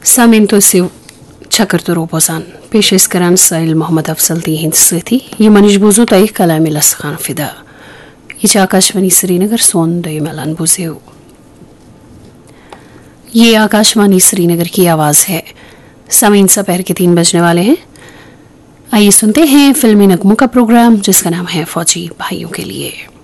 सामिन तो सिव छकर तो रोबोजान पेशेस करान साइल मोहम्मद अफसल दी हिंद सथी ये मनीष बोजो तय कलामी लसखान फिदा ये आकाशवाणी श्रीनगर सोन दय मलान बुझेव। ये आकाशवाणी श्रीनगर की आवाज़ है। सामीन दोपहर के 3 बजने वाले हैं। आइए सुनते हैं फिल्मी नगमों का प्रोग्राम जिसका नाम है फौजी भाइयों के लिए।